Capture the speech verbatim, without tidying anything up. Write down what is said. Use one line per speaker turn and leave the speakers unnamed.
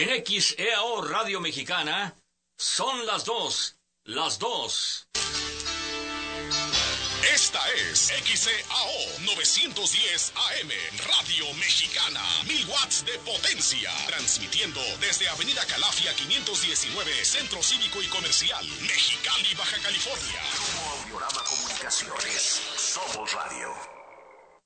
En X E A O Radio Mexicana, son las dos, las dos.
Esta es X E A O novecientos diez A M, Radio Mexicana, mil watts de potencia, transmitiendo desde Avenida Calafia quinientos diecinueve, Centro Cívico y Comercial, Mexicali, Baja California.
Grupo Audiorama Comunicaciones, somos radio.